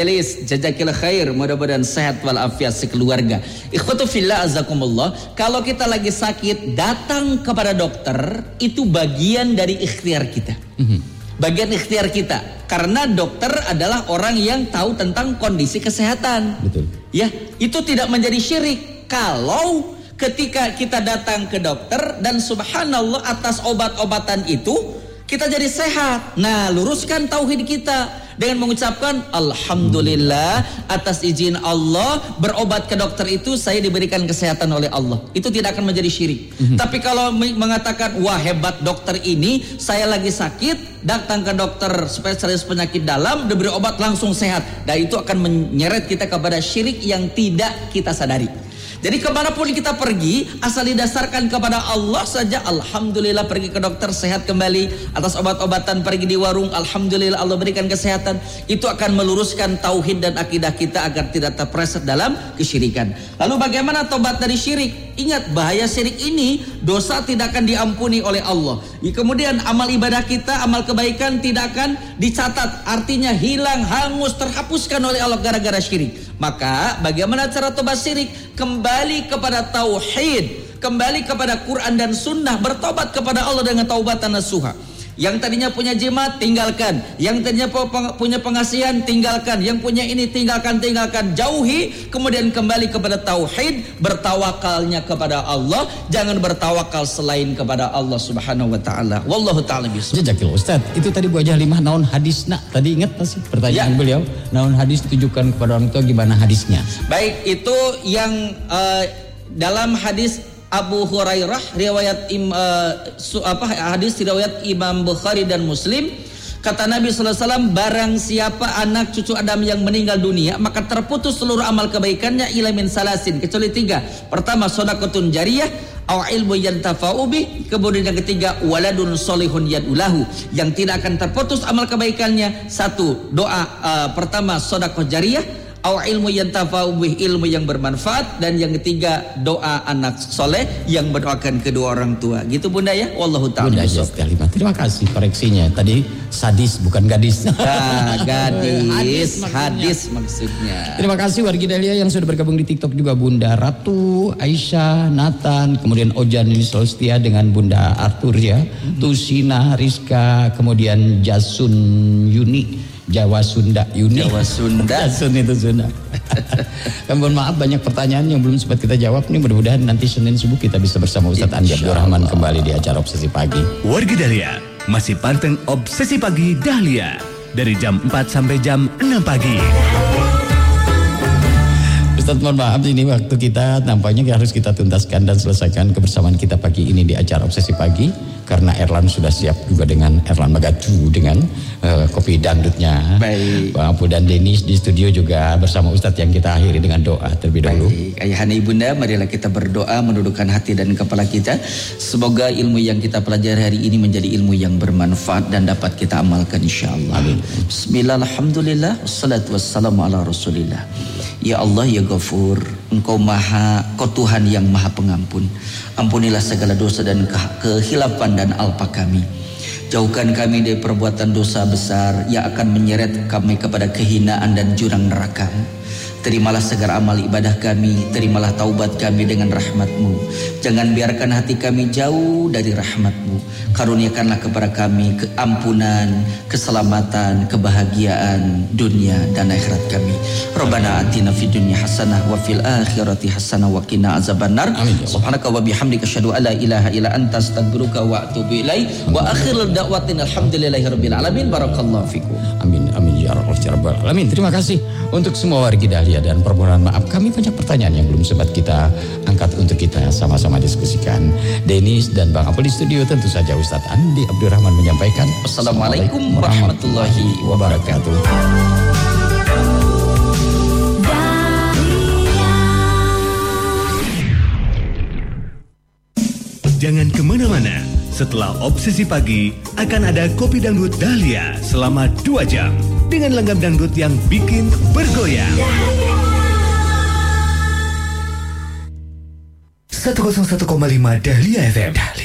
Elis, jazakillah khair, mudah-mudahan sehat walafiat sekeluarga. Ikhwatu fillah azakumullah, kalau kita lagi sakit datang kepada dokter itu bagian dari ikhtiar kita. Bagian ikhtiar kita. Karena dokter adalah orang yang tahu tentang kondisi kesehatan. Betul. Ya, itu tidak menjadi syirik kalau ketika kita datang ke dokter dan subhanallah atas obat-obatan itu kita jadi sehat. Nah, luruskan tauhid kita dengan mengucapkan alhamdulillah atas izin Allah berobat ke dokter itu saya diberikan kesehatan oleh Allah. Itu tidak akan menjadi syirik. Tapi kalau mengatakan wah hebat dokter ini, saya lagi sakit, datang ke dokter spesialis penyakit dalam, diberi obat langsung sehat. Dan itu akan menyeret kita kepada syirik yang tidak kita sadari. Jadi kemanapun kita pergi, asal didasarkan kepada Allah saja, alhamdulillah pergi ke dokter sehat kembali, atas obat-obatan pergi di warung, alhamdulillah Allah berikan kesehatan. Itu akan meluruskan tauhid dan akidah kita agar tidak terpreset dalam kesyirikan. Lalu bagaimana tobat dari syirik? Ingat bahaya syirik ini, dosa tidak akan diampuni oleh Allah. Kemudian amal ibadah kita, amal kebaikan tidak akan dicatat, artinya hilang, hangus, terhapuskan oleh Allah gara-gara syirik. Maka bagaimana cara tobat syirik? Kembali kepada tauhid, kembali kepada Quran dan sunnah, bertobat kepada Allah dengan taubatan nasuha. Yang tadinya punya jimat tinggalkan, yang tadinya punya pengasihan tinggalkan, yang punya ini tinggalkan, jauhi. Kemudian kembali kepada tauhid, bertawakalnya kepada Allah, jangan bertawakal selain kepada Allah Subhanahu wa taala. Wallahu taala bisawab. Jazakallahu Ustaz. Itu tadi Bu Haji Halimah naon hadisna? Tadi ingat masih pertanyaan beliau? Naon hadis tujukan kepada orang tua, gimana hadisnya? Baik, itu yang dalam hadis Abu Hurairah riwayat hadis riwayat Imam Bukhari dan Muslim, kata Nabi sallallahu alaihi wasallam, barang siapa anak cucu Adam yang meninggal dunia maka terputus seluruh amal kebaikannya ila min salasin, kecuali 3. Pertama sedekahun jariyah au ilmu yantafa'u bih, kemudian yang ketiga waladun solihun yadulahu, yang tidak akan terputus amal kebaikannya. 1 doa, pertama sedekah jariyah, au ilmu yantafa'u bih, ilmu yang bermanfaat, dan yang ketiga doa anak soleh yang mendoakan kedua orang tua. Gitu Bunda ya. Wallahu ta'ala. Terima kasih koreksinya. Tadi sadis bukan gadis. Gadis, hadis maksudnya. Terima kasih wargi Dahlia yang sudah bergabung di TikTok juga, Bunda Ratu, Aisyah, Nathan, kemudian Ojan ini selalu setia dengan Bunda Arthur ya, Tusina, Rizka, kemudian Jasun Yuni, Jawa Sunda Yuni. Jasun itu Sunda. Mohon maaf banyak pertanyaan yang belum sempat kita jawab nih. Mudah-mudahan nanti Senin subuh kita bisa bersama Ustadz Andi Abdurrahman kembali di acara Obsesi Pagi. Wargi Dahlia masih panteng Obsesi Pagi Dahlia dari jam 4 sampai jam 6 pagi. Ustadz mohon maaf, ini waktu kita nampaknya harus kita tuntaskan dan selesaikan kebersamaan kita pagi ini di acara Obsesi Pagi. Karena Erlan sudah siap juga dengan Erlan Magatu dengan kopi dangdutnya. Baik. Bang Apu dan Denis di studio juga bersama Ustadz yang kita akhiri dengan doa terlebih dahulu. Baik. Ayahanda ibunda, marilah kita berdoa menundukkan hati dan kepala kita. Semoga ilmu yang kita pelajari hari ini menjadi ilmu yang bermanfaat dan dapat kita amalkan insyaallah. Amin. Bismillah, alhamdulillah, wassalatu wassalamu ala rasulillah. Ya Allah ya Ghafur, Engkau Tuhan yang maha pengampun. Ampunilah segala dosa dan kehilapan dan alpa kami. Jauhkan kami dari perbuatan dosa besar yang akan menyeret kami kepada kehinaan dan jurang neraka. Terimalah segala amal ibadah kami, terimalah taubat kami dengan rahmat-Mu. Jangan biarkan hati kami jauh dari rahmat-Mu. Karuniakanlah kepada kami keampunan, keselamatan, kebahagiaan dunia dan akhirat kami. Rabbana atina fid dunya hasanah wa fil akhirati hasanah wa qina azabannar. Subhanaka wa bihamdika asyhadu an la ilaha illa anta astaghfiruka wa atubu ilaik. Wa akhirul da'watina alhamdulillahirabbil alamin. Barakallahu fikum. Amin amin ya rabbal alamin. Terima kasih untuk semua wargi Dahlia dan permohonan maaf kami banyak pertanyaan yang belum sempat kita angkat untuk kita sama-sama diskusikan. Denis dan Bang Apul di studio, tentu saja Ustadz Andi Abdurrahman menyampaikan Assalamualaikum warahmatullahi wabarakatuh. Jangan kemana-mana. Setelah Obsesi Pagi akan ada Kopi Dangdut Dahlia selama 2 jam dengan langgam dangdut yang bikin bergoyang. 101,5 Dahlia FM.